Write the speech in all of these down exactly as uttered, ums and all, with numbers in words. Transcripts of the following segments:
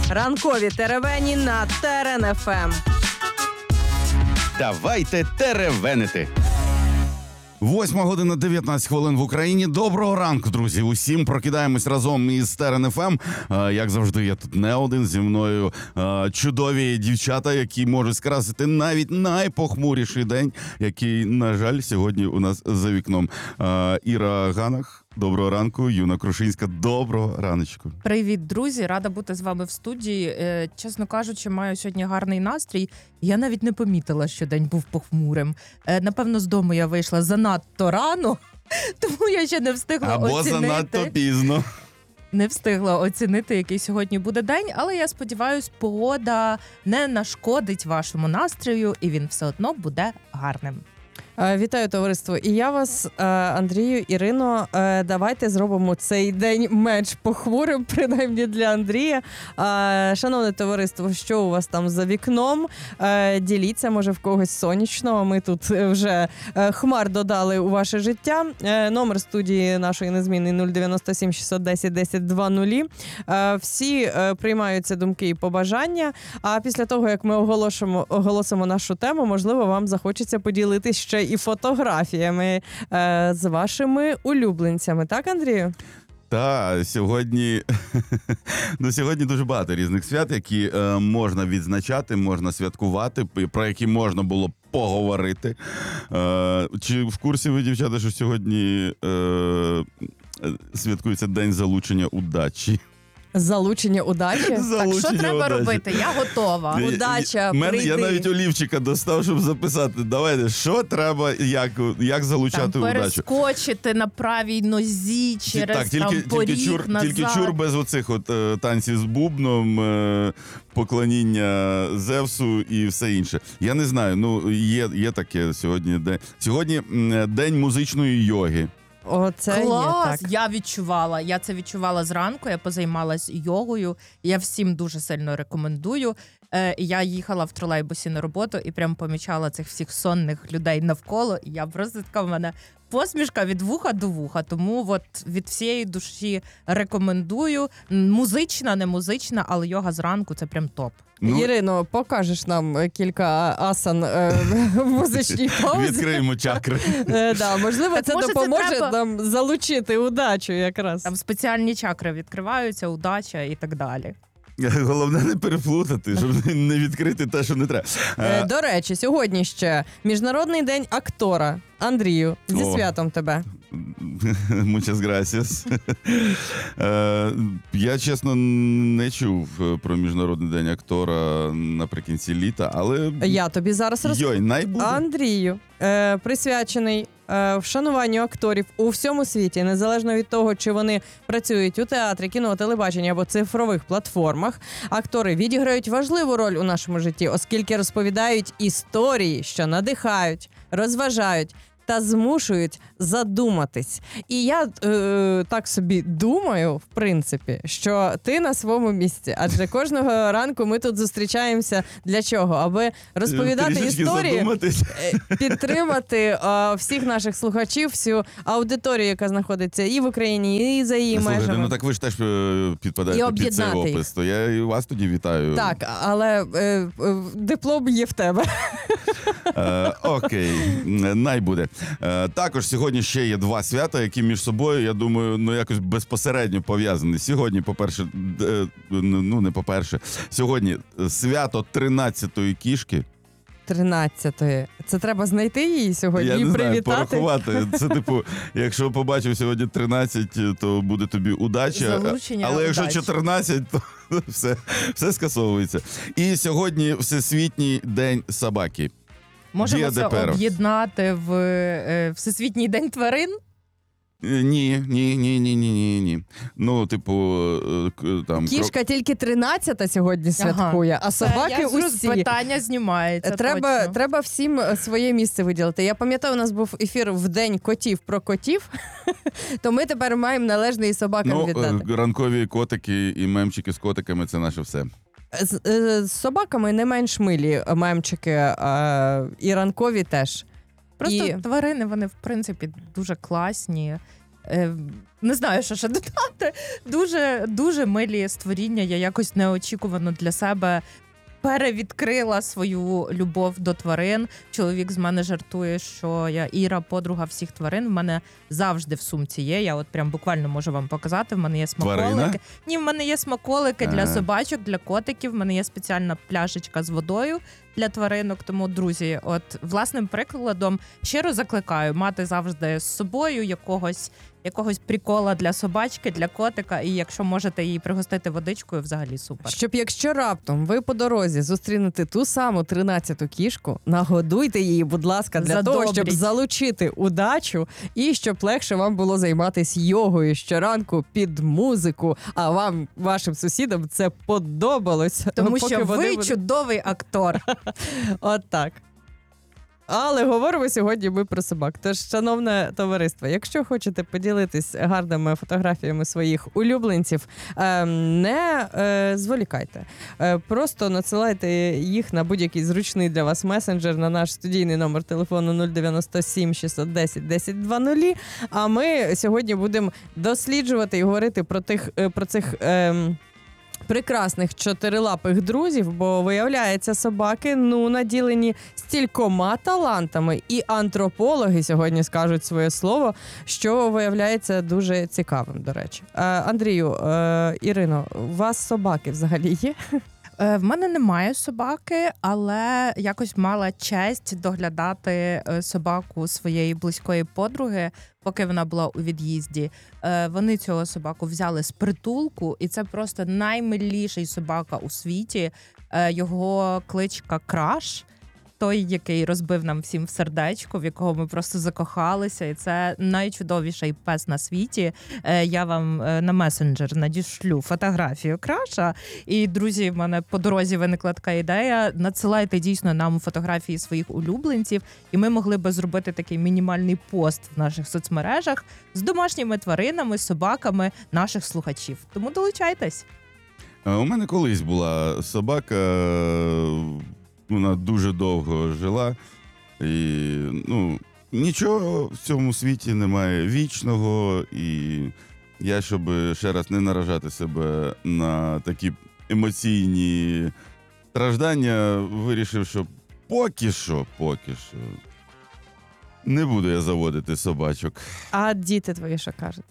Ранкові теревені на Терен еф ем. Давайте теревенити. Восьма година дев'ятнадцять хвилин в Україні. Доброго ранку, друзі. Усім прокидаємось разом із Терен еф ем. Як завжди, я тут не один. Зі мною чудові дівчата, які можуть скрасити навіть найпохмуріший день, який, на жаль, сьогодні у нас за вікном. Іра Ганах. Доброго ранку, Юна Крушинська. Доброго раночку. Привіт, друзі. Рада бути з вами в студії. Чесно кажучи, маю сьогодні гарний настрій. Я навіть не помітила, що день був похмурим. Напевно, з дому я вийшла занадто рано, тому я ще не встигла Або оцінити. Або занадто пізно. Не встигла оцінити, який сьогодні буде день, але я сподіваюся, погода не нашкодить вашому настрою, і він все одно буде гарним. Вітаю, товариство. І я вас, Андрію, Ірино, давайте зробимо цей день менш похмурим, принаймні для Андрія. Шановне товариство, що у вас там за вікном? Діліться, може, в когось сонячного. Ми тут вже хмар додали у ваше життя. Номер студії нашої незмінний нуль дев'яносто сім шістсот десять десять двадцять. Всі приймаються думки і побажання. А після того, як ми оголосимо, оголосимо нашу тему, можливо, вам захочеться поділитись ще і фотографіями е, з вашими улюбленцями. Так, Андрію? Та, сьогодні, ну, сьогодні дуже багато різних свят, які е, можна відзначати, можна святкувати, про які можна було поговорити. Е, чи в курсі ви, дівчата, що сьогодні е, святкується День залучення удачі? Залучення удачі? Залучення так, що треба удачі. робити? Я готова. Я, Удача, мене, прийди. Я навіть олівчика достав, щоб записати. Давайте, що треба, як, як залучати там, удачу? Перескочити на правій нозі через так, тільки, там, поріг тільки, чур, назад. тільки чур без оцих от, е, танців з бубном, е, поклоніння Зевсу і все інше. Я не знаю, ну є, є таке сьогодні. День, сьогодні м, день музичної йоги. О, це Клас! є, так. Я відчувала. Я це відчувала зранку, я позаймалась йогою. Я всім дуже сильно рекомендую. Е, я їхала в тролейбусі на роботу і прям помічала цих всіх сонних людей навколо. І я просто така, в мене посмішка від вуха до вуха. Тому от від всієї душі рекомендую. Музична, не музична, але йога зранку – це прям топ. Ну, Ірино, покажеш нам кілька асан е, в музичній паузі? відкриємо чакри. Е, да, можливо, Так, це може, це допоможе треба- нам залучити удачу якраз. Там спеціальні чакри відкриваються, удача і так далі. Головне не переплутати, щоб не відкрити те, що не треба. Е, До речі, сьогодні ще Міжнародний день актора. Андрію, зі О. святом тебе. Muchas gracias. Е, Я, чесно, не чув про Міжнародний день актора наприкінці літа, але... Я тобі зараз розкажу. Йой, найбуде. Андрію, е, присвячений е, вшануванню акторів у всьому світі, незалежно від того, чи вони працюють у театрі, кіно, телебаченні або цифрових платформах. Актори відіграють важливу роль у нашому житті, оскільки розповідають історії, що надихають, розважають та змушують задуматись. І я е, так собі думаю, в принципі, що ти на своєму місці. Адже кожного ранку ми тут зустрічаємося для чого? Аби розповідати Трішечки історії, задуматись. е, підтримати е, всіх наших слухачів, всю аудиторію, яка знаходиться і в Україні, і за її Слухайте, межами. ну так ви ж теж е, підпадаєте І під цей об'єднати їх. опис, то я і вас тоді вітаю. Так, але е, е, диплом є в тебе. Е, окей, най буде. Е, також сьогодні ще є два свята, які між собою, я думаю, ну якось безпосередньо пов'язані. Сьогодні, по-перше, е, ну не по-перше, сьогодні свято тринадцятої кішки. тринадцятої. Це треба знайти її сьогодні Я і не знаю, привітати. порахувати. Це типу, якщо побачив сьогодні тринадцять, то буде тобі удача. Залучення Але якщо удачі. чотирнадцять, то все, все скасовується. І сьогодні Всесвітній день собаки. Можемо Dia це de Perros. об'єднати в е, Всесвітній день тварин? Е, Ні, ні, ні, ні, ні, ні, ні. Ну, типу, е, к- там... Кішка тільки тринадцята сьогодні Ага. святкує, а Це собаки я зрозуміла, усі. питання знімається. Треба, точно. треба всім своє місце виділити. Я пам'ятаю, у нас був ефір в День котів про котів, то ми тепер маємо належне і собакам Ну, віддати. е, ранкові котики і мемчики з котиками – це наше все. З, е, з собаками не менш милі мемчики, е, і ранкові теж. Просто І- тварини, вони, в принципі, дуже класні. Е, Не знаю, що ще додати. Дуже, дуже милі створіння. Я якось неочікувано для себе перевідкрила свою любов до тварин. Чоловік з мене жартує, що я Іра, подруга всіх тварин. В мене завжди в сумці є. Я от прям буквально можу вам показати. В мене є смаколики. Тварина? Ні, в мене є смаколики для Ага. собачок, для котиків. В мене є спеціальна пляшечка з водою для тваринок. Тому, друзі, от власним прикладом щиро закликаю мати завжди з собою якогось якогось прикола для собачки, для котика. І якщо можете її пригостити водичкою, взагалі супер. Щоб якщо раптом ви по дорозі зустрінете ту саму тринадцяту кішку, нагодуйте її, будь ласка, для того, щоб Задобріть. залучити удачу і щоб легше вам було займатися йогою щоранку під музику, а вам, вашим сусідам, це подобалось. Тому Поки що вони ви будуть- чудовий актор. От так. Але говоримо сьогодні ми про собак. Тож, шановне товариство, якщо хочете поділитись гарними фотографіями своїх улюбленців, е, не е, зволікайте. Е, просто надсилайте їх на будь-який зручний для вас месенджер на наш студійний номер телефону нуль дев'яносто сім шістсот десять десять двадцять. А ми сьогодні будемо досліджувати і говорити про тих е, про цих. Е, прекрасних чотирилапих друзів, бо, виявляється, собаки, ну, наділені стількома талантами, і антропологи сьогодні скажуть своє слово, що, виявляється, дуже цікавим, до речі. Е, Андрію, е, Ірино, у вас собаки взагалі є? Е, В мене немає собаки, але якось мала честь доглядати е, собаку своєї близької подруги, поки вона була у від'їзді. Е, Вони цього собаку взяли з притулку, і це просто наймиліший собака у світі. Е, Його кличка Краш. Той, який розбив нам всім в сердечко, в якого ми просто закохалися. І це найчудовіший пес на світі. Е, Я вам е, на месенджер надішлю фотографію Краша. І, друзі, в мене по дорозі виникла така ідея. Надсилайте дійсно нам фотографії своїх улюбленців, і ми могли би зробити такий мінімальний пост в наших соцмережах з домашніми тваринами, собаками наших слухачів. Тому долучайтесь. Е, У мене колись була собака, е, вона дуже довго жила, і ну, нічого в цьому світі немає вічного, і я, щоб ще раз не наражати себе на такі емоційні страждання, вирішив, що поки що, поки що не буду я заводити собачок. А діти твої що кажуть?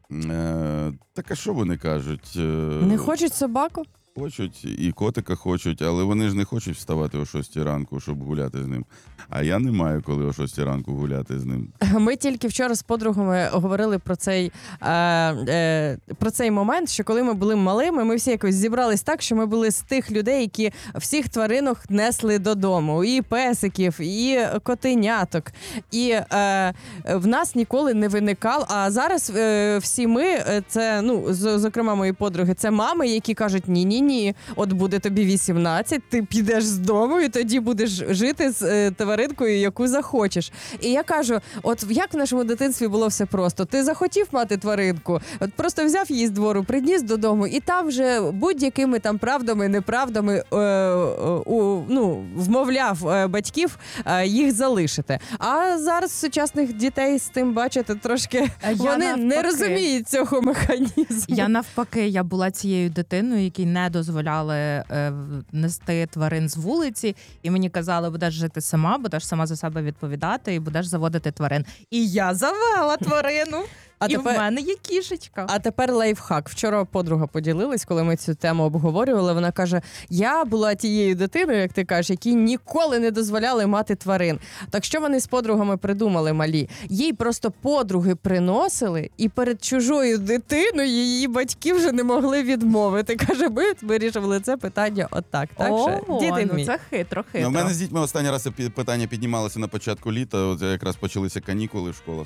Е, так а що вони кажуть? Е, Не хочуть собаку? Хочуть, і котика хочуть, але вони ж не хочуть вставати о шостій ранку, щоб гуляти з ним. А я не маю коли о шостій ранку гуляти з ним. Ми тільки вчора з подругами говорили про цей, е, е, про цей момент, що коли ми були малими, ми всі якось зібрались так, що ми були з тих людей, які всіх тваринок несли додому. І песиків, і котеняток. І е, в нас ніколи не виникало. А зараз е, всі ми, е, це, ну, з- зокрема мої подруги, це мами, які кажуть, ні-ні-ні, от буде тобі вісімнадцять, ти підеш з дому і тоді будеш жити з е, тваринкою, яку захочеш. І я кажу, от як в нашому дитинстві було все просто. Ти захотів мати тваринку, от просто взяв її з двору, приніс додому, і там вже будь-якими там правдами, неправдами е, е, у, ну, вмовляв е, батьків е, їх залишити. А зараз сучасних дітей з тим, бачите, трошки А я вони не навпаки. розуміють цього механізму. Я навпаки, я була цією дитиною, якій не дозволяли е, в- нести тварин з вулиці, і мені казали, будеш жити сама, будеш сама за себе відповідати і будеш заводити тварин. І я завела тварину, А і тепер- в мене є кішечка. А тепер лайфхак. Вчора подруга поділилась, коли ми цю тему обговорювали. Вона каже: я була тією дитиною, як ти кажеш, якій ніколи не дозволяли мати тварин. Так що вони з подругами придумали малі? Їй просто подруги приносили, і перед чужою дитиною її батьки вже не могли відмовити. Каже, ми вирішували це питання отак. Так що О, діти ну вміють. це хитро, У хитро. мене з дітьми останній раз це пі- питання піднімалося на початку літа, от якраз почалися канікули в школах.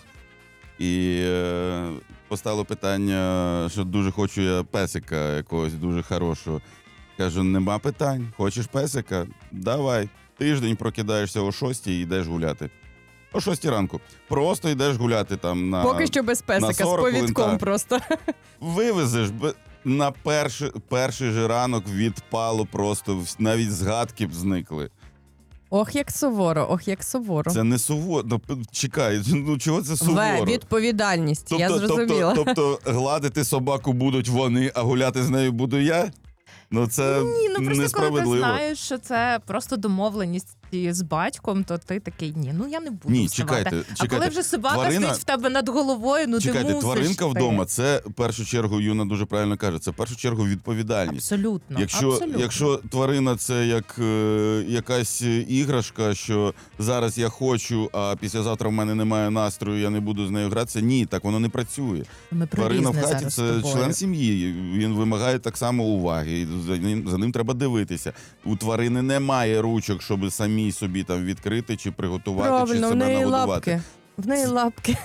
І е, постало питання, що дуже хочу я песика якогось дуже хорошого. Кажу, нема питань. Хочеш песика? Давай. Тиждень прокидаєшся о шостій і йдеш гуляти. О шостій ранку. Просто йдеш гуляти там на... Поки що без песика, з сорок хвилин, повідком так. просто. Вивезеш б- на перший, перший же ранок відпало просто, вс- навіть згадки б зникли. Ох, як суворо, ох, як суворо. Це не суворо. Ну, чекай, ну чого це суворо? В, відповідальність, я Тобто, зрозуміла. тобто, тобто гладити собаку будуть вони, а гуляти з нею буду я? Ну це Ні, ну просто коли ти несправедливо. знаєш, що це просто домовленість з батьком, то ти такий, ні, ну я не буду Ні, вставати. чекайте, А чекайте. коли вже собака Тварина- стоїть в тебе над головою, ну Чекайте, ти мусиш. тваринка ти. вдома, це в першу чергу, Юна дуже правильно каже, це в першу чергу відповідальність. Абсолютно, Якщо, абсолютно. якщо тварина це як е, якась іграшка, що зараз я хочу, а післязавтра в мене немає настрою, я не буду з нею гратися, ні, так воно не працює. Ми про Тварина в різне хаті зараз з це тобою. член сім'ї, він вимагає так само уваги, і за ним, за ним треба дивитися. У тварини немає ручок, щоб самі собі там відкрити чи приготувати, Правильно, чи в себе неї нагодувати. лапки. В неї лапки.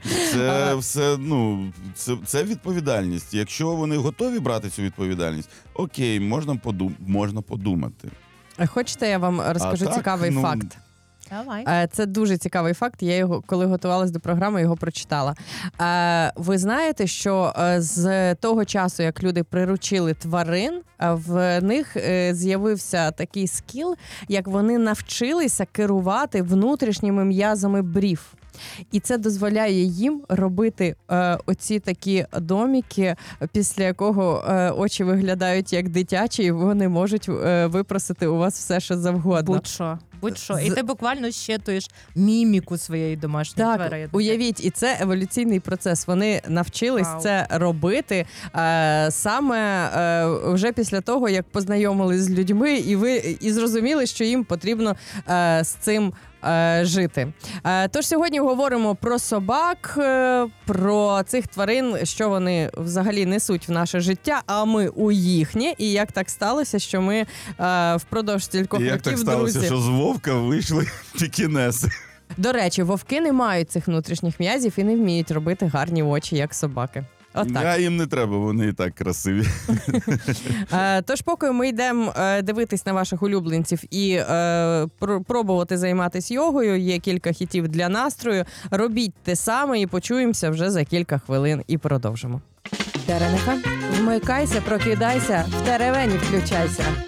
Це все, ну, це, це відповідальність. Якщо вони готові брати цю відповідальність, окей, можна, подум, можна подумати. Хочете, я вам розкажу так, цікавий ну, факт? Давай. Е, Це дуже цікавий факт. Я його, коли готувалась до програми, його прочитала. Е, Ви знаєте, що е, з того часу, як люди приручили тварин, е, в них е, з'явився такий скіл, як вони навчилися керувати внутрішніми м'язами брів. І це дозволяє їм робити е, оці такі доміки, після якого е, очі виглядають як дитячі, і вони можуть е, випросити у вас все, що завгодно. Будь-що, будь-що. І З- ти буквально щитуєш міміку своєї домашньої Так, тварини. уявіть, і це еволюційний процес. Вони навчились Вау. це робити е, саме е, вже після того, як познайомились з людьми, і ви і зрозуміли, що їм потрібно е, з цим е, жити. Е, тож сьогодні говоримо про собак, е, про цих тварин, що вони взагалі несуть в наше життя, а ми у їхнє. І як так сталося, що ми е, впродовж стількох І як років так сталося, друзі. що з Вовка вийшли пікінеси? До речі, вовки не мають цих внутрішніх м'язів і не вміють робити гарні очі, як собаки. Отак. А їм не треба, вони і так красиві. Е, Тож, поки ми йдемо е, дивитись на ваших улюбленців і е, пр- пробувати займатися йогою, є кілька хітів для настрою. Робіть те саме і почуємося вже за кілька хвилин і продовжимо. Теренефа, вмикайся, прокидайся, в теревені включайся.